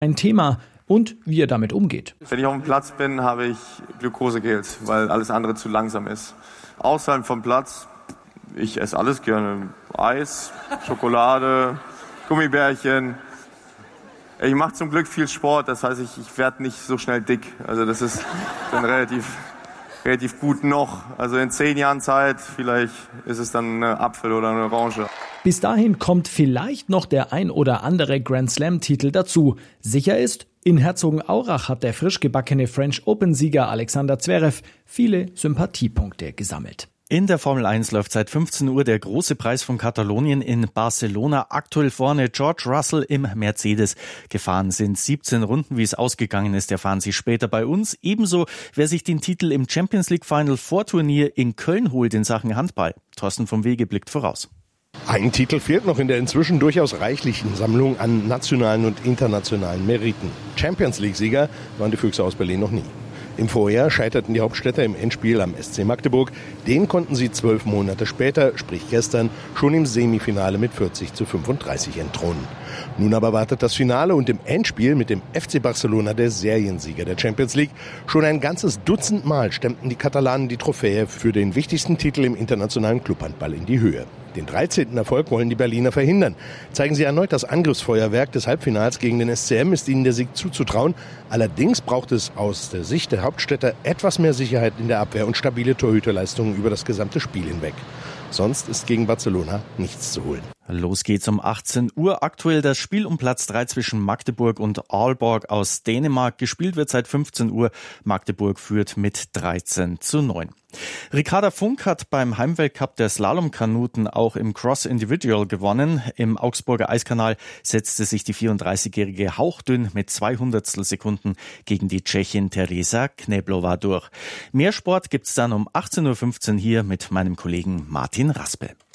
ein Thema und wie er damit umgeht. Wenn ich auf dem Platz bin, habe ich Glukosegels, weil alles andere zu langsam ist. Außerhalb vom Platz, ich esse alles gerne. Eis, Schokolade, Gummibärchen. Ich mache zum Glück viel Sport, das heißt, ich werde nicht so schnell dick. Also das ist dann relativ gut noch. Also in 10 Jahren Zeit, vielleicht ist es dann ein Apfel oder eine Orange. Bis dahin kommt vielleicht noch der ein oder andere Grand-Slam-Titel dazu. Sicher ist, in Herzogenaurach hat der frisch gebackene French Open-Sieger Alexander Zverev viele Sympathiepunkte gesammelt. In der Formel 1 läuft seit 15 Uhr der große Preis von Katalonien in Barcelona. Aktuell vorne George Russell im Mercedes. Gefahren sind 17 Runden. Wie es ausgegangen ist, erfahren Sie später bei uns. Ebenso, wer sich den Titel im Champions League Final Vorturnier in Köln holt in Sachen Handball. Thorsten vom Wege blickt voraus. Ein Titel fehlt noch in der inzwischen durchaus reichlichen Sammlung an nationalen und internationalen Meriten. Champions League-Sieger waren die Füchse aus Berlin noch nie. Im Vorjahr scheiterten die Hauptstädter im Endspiel am SC Magdeburg. Den konnten sie 12 Monate später, sprich gestern, schon im Semifinale mit 40:35 entthronen. Nun aber wartet das Finale und im Endspiel mit dem FC Barcelona, der Seriensieger der Champions League. Schon ein ganzes Dutzend Mal stemmten die Katalanen die Trophäe für den wichtigsten Titel im internationalen Clubhandball in die Höhe. Den 13. Erfolg wollen die Berliner verhindern. Zeigen sie erneut das Angriffsfeuerwerk des Halbfinals gegen den SCM, ist ihnen der Sieg zuzutrauen. Allerdings braucht es aus der Sicht der Hauptstädter etwas mehr Sicherheit in der Abwehr und stabile Torhüterleistungen über das gesamte Spiel hinweg. Sonst ist gegen Barcelona nichts zu holen. Los geht's um 18 Uhr. Aktuell das Spiel um Platz 3 zwischen Magdeburg und Aalborg aus Dänemark. Gespielt wird seit 15 Uhr. Magdeburg führt mit 13:9. Ricarda Funk hat beim Heimweltcup der Slalomkanuten auch im Cross Individual gewonnen. Im Augsburger Eiskanal setzte sich die 34-jährige hauchdünn mit 200 Sekunden gegen die Tschechin Teresa Kneblova durch. Mehr Sport gibt's dann um 18:15 Uhr hier mit meinem Kollegen Martin Raspe.